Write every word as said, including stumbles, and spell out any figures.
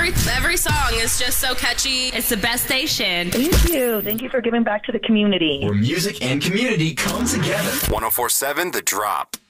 every every song is just so catchy. It's the best station. Thank you. Thank you for giving back to the community. Where music and community come together. one oh four point seven The Drop.